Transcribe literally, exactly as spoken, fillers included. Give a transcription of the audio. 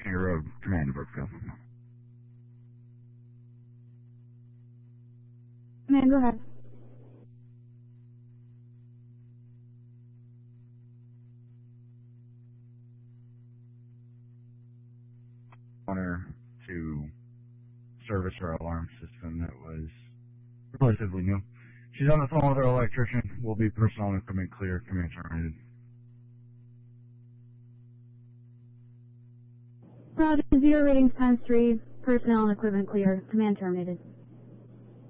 King Road, Command Brookfield. Command, go ahead. Owner to service her alarm system that was relatively new. She's on the phone with her electrician. Will be personnel and equipment clear. Command terminated. Roger, zero ratings times three. Personnel and equipment clear. Command terminated.